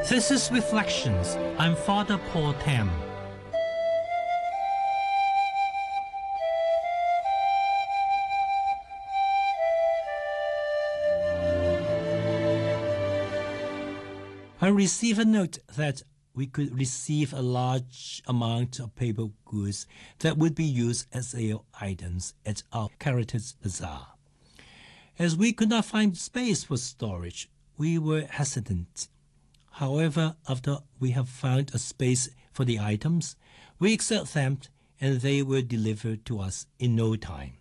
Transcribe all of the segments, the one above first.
This is Reflections. I'm Father Paul Tam. I received a note that we could receive a large amount of paper goods that would be used as sale items at our Caritas Bazaar. As we could not find space for storage, we were hesitant. However, after we have found a space for the items, we accept them and they were delivered to us in no time.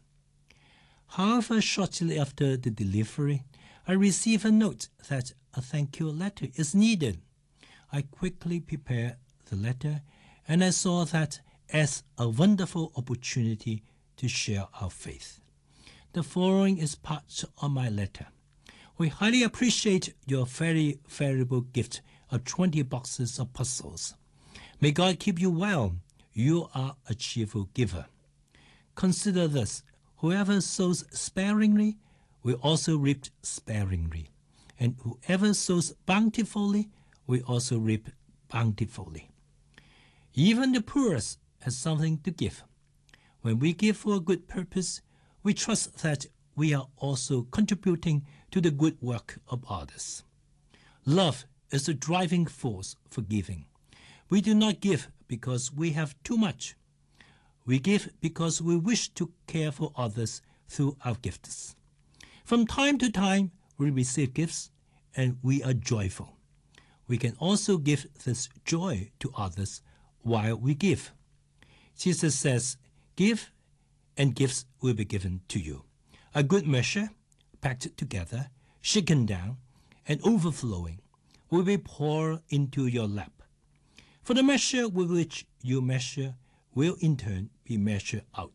However, shortly after the delivery, I received a note that a thank you letter is needed. I quickly prepared the letter and I saw that as a wonderful opportunity to share our faith. The following is part of my letter. We highly appreciate your very valuable gift of 20 boxes of puzzles. May God keep you well. You are a cheerful giver. Consider this. Whoever sows sparingly will also reap sparingly. And whoever sows bountifully will also reap bountifully. Even the poorest has something to give. When we give for a good purpose, we trust that we are also contributing to the good work of others. Love is the driving force for giving. We do not give because we have too much. We give because we wish to care for others through our gifts. From time to time, we receive gifts and we are joyful. We can also give this joy to others while we give. Jesus says, "Give, and gifts will be given to you. A good measure, packed together, shaken down, and overflowing, will be poured into your lap. For the measure with which you measure will in turn be measured out